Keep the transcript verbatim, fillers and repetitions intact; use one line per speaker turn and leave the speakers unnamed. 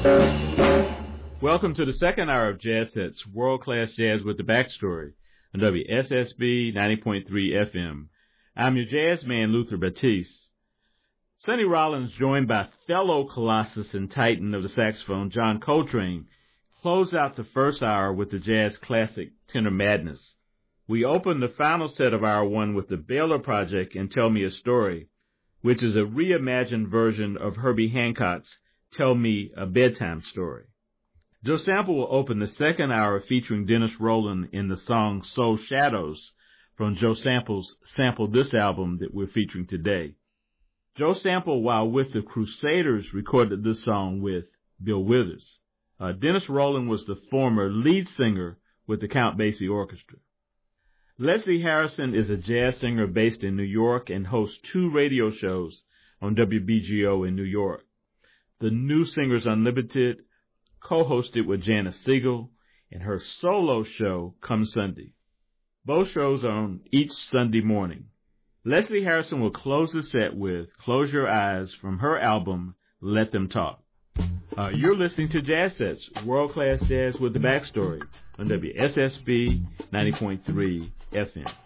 Welcome to the second hour of Jazz Sets, world-class jazz with the backstory on W S S B ninety point three F M. I'm your jazz man, Luther Batiste. Sonny Rollins, joined by fellow Colossus and Titan of the saxophone, John Coltrane, closed out the first hour with the jazz classic Tenor Madness. We opened the final set of hour one with the Baylor Project and Tell Me a Story, which is a reimagined version of Herbie Hancock's Tell Me a Bedtime Story. Joe Sample will open the second hour featuring Dennis Rowland in the song Soul Shadows from Joe Sample's Sample This album that we're featuring today. Joe Sample, while with the Crusaders, recorded this song with Bill Withers. Uh, Dennis Rowland was the former lead singer with the Count Basie Orchestra. Leslie Harrison is a jazz singer based in New York and hosts two radio shows on W B G O in New York. The New Singers Unlimited, co-hosted with Janice Siegel, and her solo show, Come Sunday. Both shows are on each Sunday morning. Leslie Harrison will close the set with Close Your Eyes from her album, Let Them Talk. Uh, you're listening to Jazz Sets, world-class jazz with the backstory on W S S B ninety point three F M.